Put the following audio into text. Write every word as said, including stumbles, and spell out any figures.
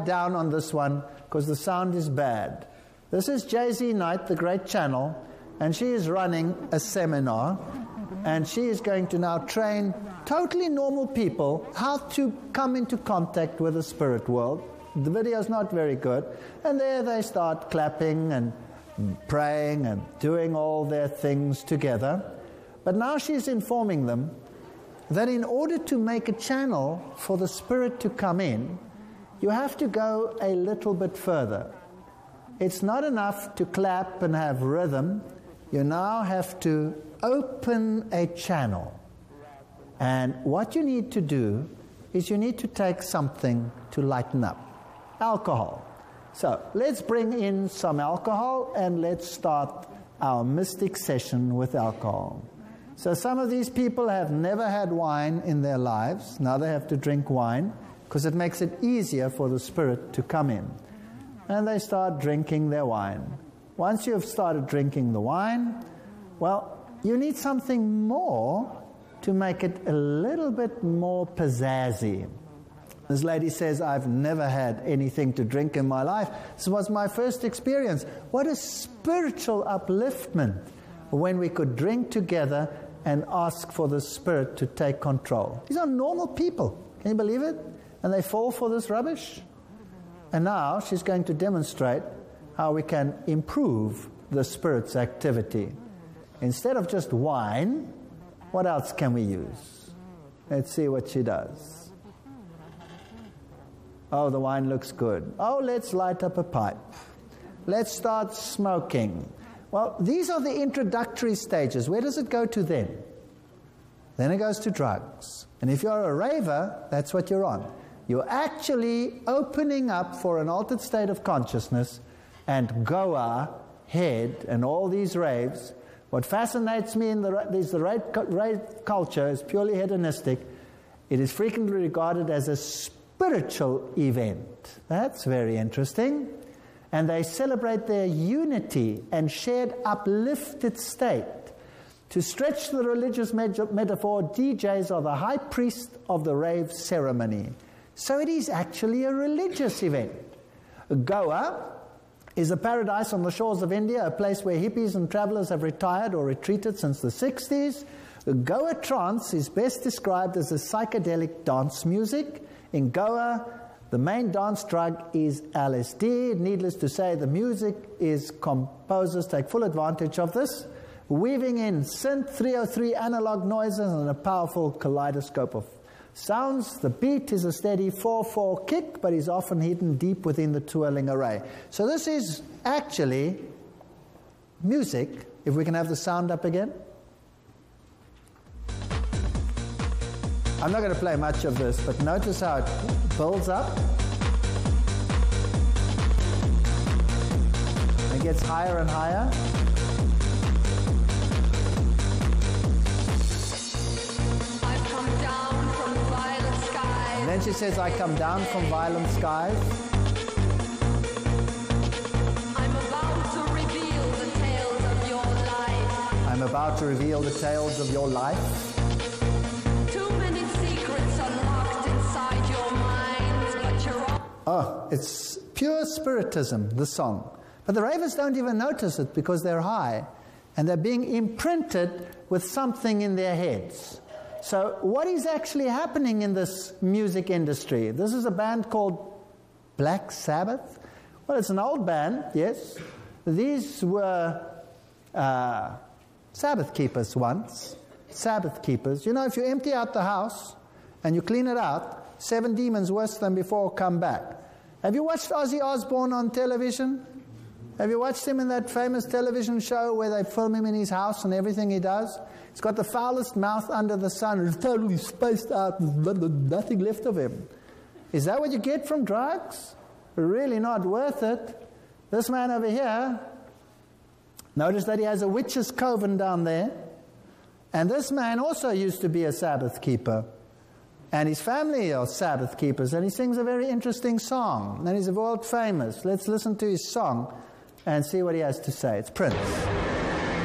down on this one because the sound is bad. This is J Z Knight, the great channel, and she is running a seminar, and she is going to now train totally normal people how to come into contact with the spirit world. The video is not very good, and there they start clapping and praying and doing all their things together. But now she's informing them that in order to make a channel for the spirit to come in, you have to go a little bit further. It's not enough to clap and have rhythm. You now have to open a channel. And what you need to do is you need to take something to lighten up. Alcohol. So let's bring in some alcohol and let's start our mystic session with alcohol. So some of these people have never had wine in their lives. Now they have to drink wine because it makes it easier for the spirit to come in. And they start drinking their wine. Once you've started drinking the wine, well, you need something more to make it a little bit more pizzazzy. This lady says, I've never had anything to drink in my life. This was my first experience. What a spiritual upliftment when we could drink together and ask for the Spirit to take control. These are normal people. Can you believe it? And they fall for this rubbish. And now she's going to demonstrate how we can improve the Spirit's activity. Instead of just wine, what else can we use? Let's see what she does. Oh, the wine looks good. Oh, let's light up a pipe. Let's start smoking. Well, these are the introductory stages. Where does it go to then? Then it goes to drugs. And if you're a raver, that's what you're on. You're actually opening up for an altered state of consciousness, and Goa, head, and all these raves. What fascinates me in the, is the rave, rave culture is purely hedonistic. It is frequently regarded as a spiritual event. That's very interesting. And they celebrate their unity and shared uplifted state. To stretch the religious metaphor, D Js are the high priest of the rave ceremony. So it is actually a religious event. Goa is a paradise on the shores of India, a place where hippies and travelers have retired or retreated since the sixties. Goa trance is best described as a psychedelic dance music. In Goa, the main dance drug is L S D. Needless to say, the music is composers take full advantage of this, weaving in synth three oh three analog noises and a powerful kaleidoscope of sounds. The beat is a steady four four kick, but is often hidden deep within the twirling array. So this is actually music. If we can have the sound up again. I'm not going to play much of this, but notice how it builds up. It gets higher and higher. I've come down from violent skies. And then she says, I come down from violent skies. I'm about to reveal the tales of your life. I'm about to reveal the tales of your life. Oh, it's pure spiritism, the song. But the ravers don't even notice it because they're high and they're being imprinted with something in their heads. So what is actually happening in this music industry? This is a band called Black Sabbath. Well, it's an old band, yes. These were uh, Sabbath keepers once. Sabbath keepers. You know, if you empty out the house and you clean it out, seven demons worse than before come back. Have you watched Ozzy Osbourne on television? Have you watched him in that famous television show where they film him in his house and everything he does? He's got the foulest mouth under the sun. He's totally spaced out. There's nothing left of him. Is that what you get from drugs? Really not worth it. This man over here, notice that he has a witch's coven down there. And this man also used to be a Sabbath keeper. And his family are Sabbath keepers, and he sings a very interesting song. And he's world famous. Let's listen to his song and see what he has to say. It's Prince.